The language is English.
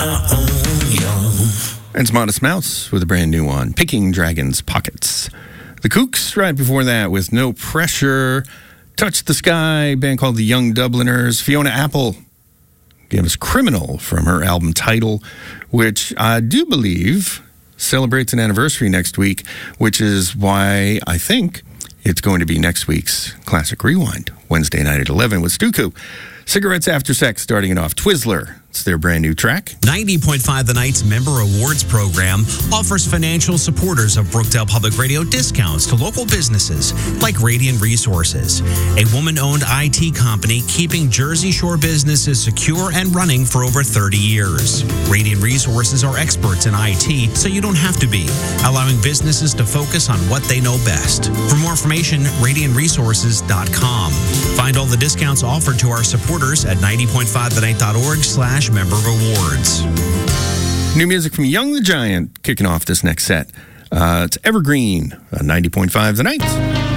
It's Modest Mouse with a brand new one, Picking Dragons Pockets. The Kooks, right before that, with No Pressure. Touch the Sky, band called the Young Dubliners. Fiona Apple gave us Criminal from her album Tidal, which I do believe celebrates an anniversary next week, which is why I think it's going to be next week's Classic Rewind, Wednesday night at 11 with Stuku. Cigarettes After Sex starting it off. Twizzler, it's their brand new track. 90.5 The Night's Member Awards program offers financial supporters of Brookdale Public Radio discounts to local businesses like Radiant Resources, a woman-owned IT company keeping Jersey Shore businesses secure and running for over 30 years. Radiant Resources are experts in IT, so you don't have to be, allowing businesses to focus on what they know best. For more information, radiantresources.com. Find all the discounts offered to our supporters at 90.5thenight.org/member rewards. New music from Young the Giant kicking off this next set. It's Evergreen, 90.5 The Night.